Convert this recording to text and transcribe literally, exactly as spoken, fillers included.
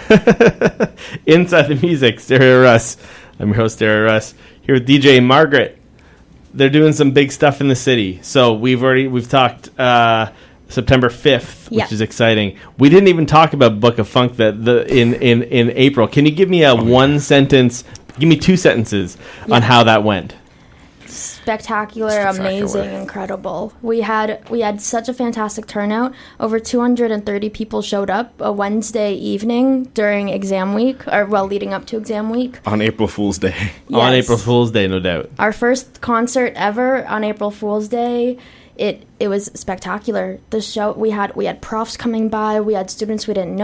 Inside the Music, Stereo Russ. I'm your host, Stereo Russ, here with D J Margaret. They're doing some big stuff in the city. So we've already we've talked uh, September fifth, which yep. is exciting. We didn't even talk about Book of Funk that the in, in, in April. Can you give me a oh, one yeah. sentence? Give me two sentences yeah. on how that went. Spectacular, Spectacular, amazing, incredible. We had we had such a fantastic turnout. Over two hundred thirty people showed up a Wednesday evening during exam week, or well, leading up to exam week. On April Fool's Day. Yes. On April Fool's Day, no doubt. Our first concert ever on April Fool's Day. It it was spectacular. The show we had we had profs coming by. We had students we didn't know.